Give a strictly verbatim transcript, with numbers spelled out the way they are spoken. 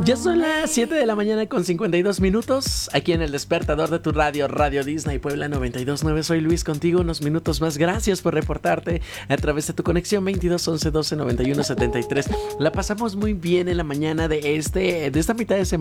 Ya son las siete de la mañana con cincuenta y dos minutos. Aquí en el despertador de tu radio, Radio Disney Puebla noventa y dos punto nueve. Soy Luis contigo unos minutos más. Gracias por reportarte a través de tu conexión veintidós once doce noventa y uno setenta y tres. La pasamos muy bien en la mañana de, este, de esta mitad de semana.